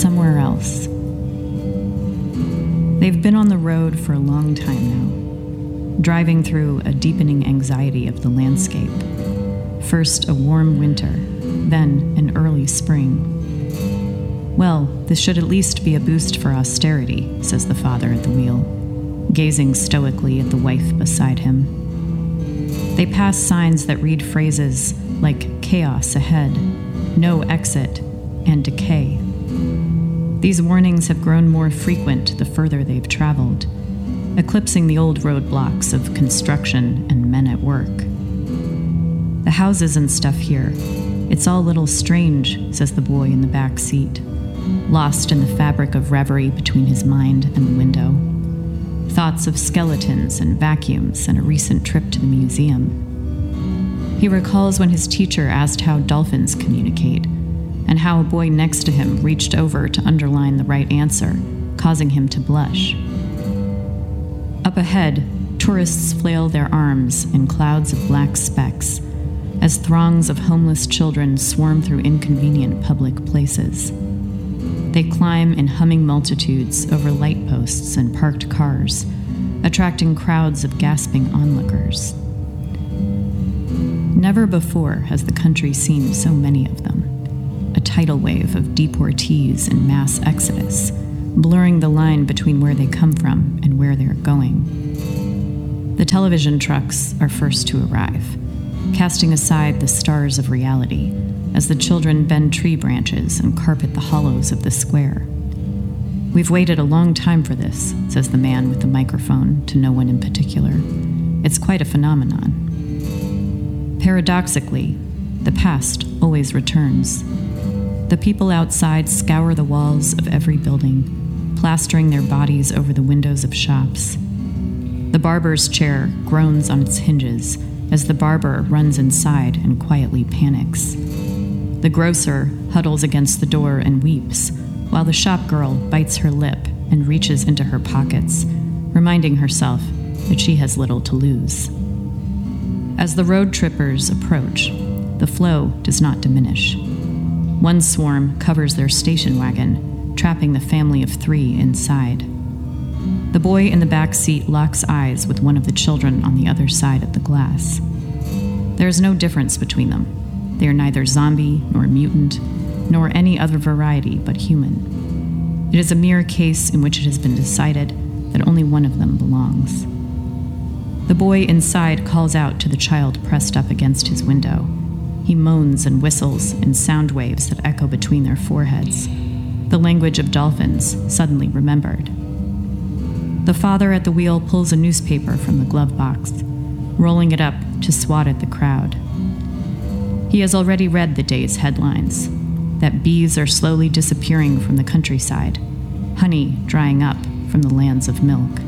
somewhere else. They've been on the road for a long time now, driving through a deepening anxiety of the landscape. First a warm winter, then an early spring. Well, this should at least be a boost for austerity, says the father at the wheel, gazing stoically at the wife beside him. They pass signs that read phrases like chaos ahead, no exit, and decay. These warnings have grown more frequent the further they've traveled, eclipsing the old roadblocks of construction and men at work. The houses and stuff here, it's all a little strange, says the boy in the back seat, lost in the fabric of reverie between his mind and the window. Thoughts of skeletons and vacuums and a recent trip to the museum. He recalls when his teacher asked how dolphins communicate, and how a boy next to him reached over to underline the right answer, causing him to blush. Up ahead, tourists flail their arms in clouds of black specks as throngs of homeless children swarm through inconvenient public places. They climb in humming multitudes over light posts and parked cars, attracting crowds of gasping onlookers. Never before has the country seen so many of them. A tidal wave of deportees and mass exodus, blurring the line between where they come from and where they're going. The television trucks are first to arrive, casting aside the stars of reality as the children bend tree branches and carpet the hollows of the square. We've waited a long time for this, says the man with the microphone to no one in particular. It's quite a phenomenon. Paradoxically, the past always returns. The people outside scour the walls of every building, plastering their bodies over the windows of shops. The barber's chair groans on its hinges as the barber runs inside and quietly panics. The grocer huddles against the door and weeps, while the shop girl bites her lip and reaches into her pockets, reminding herself that she has little to lose. As the road trippers approach, the flow does not diminish. One swarm covers their station wagon, trapping the family of 3 inside. The boy in the back seat locks eyes with one of the children on the other side of the glass. There is no difference between them. They are neither zombie nor mutant, nor any other variety but human. It is a mere case in which it has been decided that only one of them belongs. The boy inside calls out to the child pressed up against his window. He moans and whistles in sound waves that echo between their foreheads, the language of dolphins suddenly remembered. The father at the wheel pulls a newspaper from the glove box, rolling it up to swat at the crowd. He has already read the day's headlines, that bees are slowly disappearing from the countryside, honey drying up from the lands of milk.